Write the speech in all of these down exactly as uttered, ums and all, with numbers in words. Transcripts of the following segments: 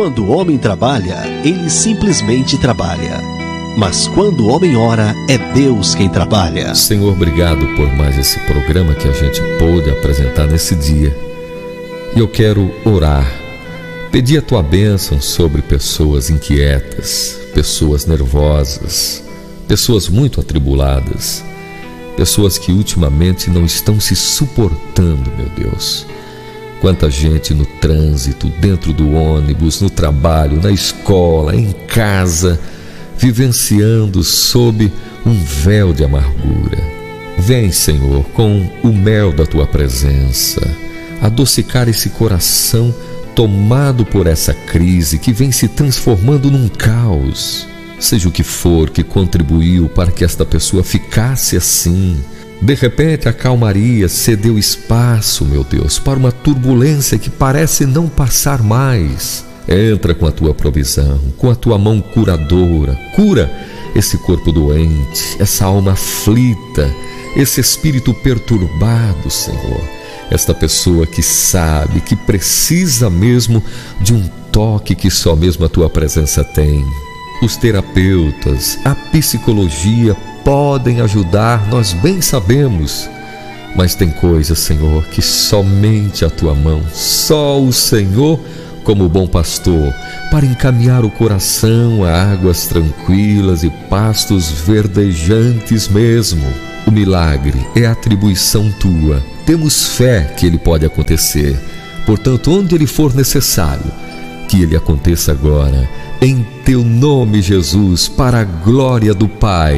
Quando o homem trabalha, ele simplesmente trabalha. Mas quando o homem ora, é Deus quem trabalha. Senhor, obrigado por mais esse programa que a gente pôde apresentar nesse dia. E eu quero orar, pedir a tua bênção sobre pessoas inquietas, pessoas nervosas, pessoas muito atribuladas, pessoas que ultimamente não estão se suportando, meu Deus. Quanta gente no trânsito, dentro do ônibus, no trabalho, na escola, em casa, vivenciando sob um véu de amargura. Vem, Senhor, com o mel da tua presença, adocicar esse coração tomado por essa crise que vem se transformando num caos. Seja o que for que contribuiu para que esta pessoa ficasse assim. De repente a calmaria cedeu espaço, meu Deus, para uma turbulência que parece não passar mais. Entra com a tua provisão, com a tua mão curadora. Cura esse corpo doente, essa alma aflita, esse espírito perturbado, Senhor. Esta pessoa que sabe, que precisa mesmo de um toque que só mesmo a tua presença tem. Os terapeutas, a psicologia podem ajudar, nós bem sabemos. Mas tem coisas, Senhor, que somente a tua mão, só o Senhor, como bom pastor, para encaminhar o coração a águas tranquilas e pastos verdejantes mesmo. O milagre é atribuição tua. Temos fé que ele pode acontecer. Portanto, onde ele for necessário, que ele aconteça agora, em teu nome, Jesus, para a glória do Pai.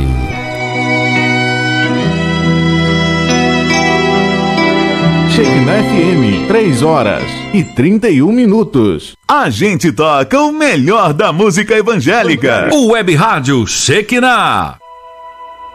Shekinah F M, três horas e trinta e um minutos. A gente toca o melhor da música evangélica. O Web Rádio Shekinah.